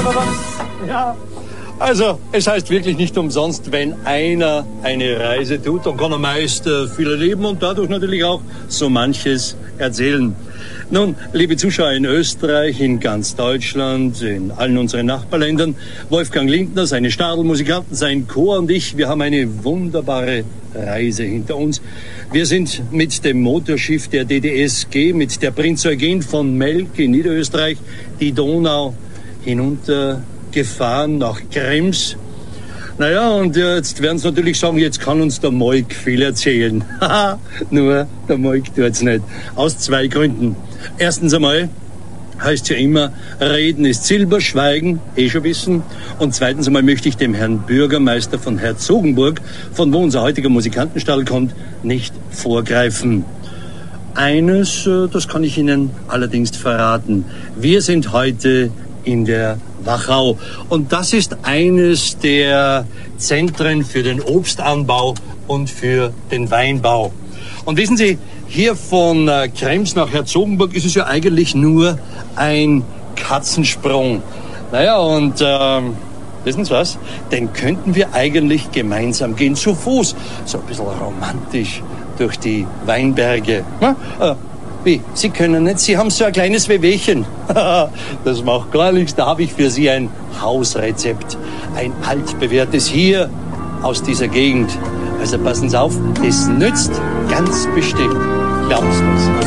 Ja, also es heißt wirklich nicht umsonst, wenn einer eine Reise tut, dann kann er meist viel erleben und dadurch natürlich auch so manches erzählen. Nun, liebe Zuschauer in Österreich, in ganz Deutschland, in allen unseren Nachbarländern, Wolfgang Lindner, seine Stadelmusikanten, sein Chor und ich, wir haben eine wunderbare Reise hinter uns. Wir sind mit dem Motorschiff der DDSG, mit der Prinz Eugen von Melk in Niederösterreich, die Donau hinuntergefahren nach Krems. Naja, und jetzt werden sie natürlich sagen, jetzt kann uns der Moik viel erzählen. Haha, nur der Moik tut's nicht. Aus zwei Gründen. Erstens einmal heißt ja immer, Reden ist Silber, Schweigen, schon wissen. Und zweitens einmal möchte ich dem Herrn Bürgermeister von Herzogenburg, von wo unser heutiger Musikantenstall kommt, nicht vorgreifen. Eines, das kann ich Ihnen allerdings verraten. Wir sind heute in der Wachau. Und das ist eines der Zentren für den Obstanbau und für den Weinbau. Und wissen Sie, hier von Krems nach Herzogenburg ist es ja eigentlich nur ein Katzensprung. Naja, und wissen Sie was? Den könnten wir eigentlich gemeinsam gehen, zu Fuß. So ein bisschen romantisch durch die Weinberge. Wie? Sie können nicht? Sie haben so ein kleines Wehwehchen. Das macht gar nichts. Da habe ich für Sie ein Hausrezept. Ein altbewährtes hier aus dieser Gegend. Also passen Sie auf, das nützt ganz bestimmt. Glauben Sie mir's.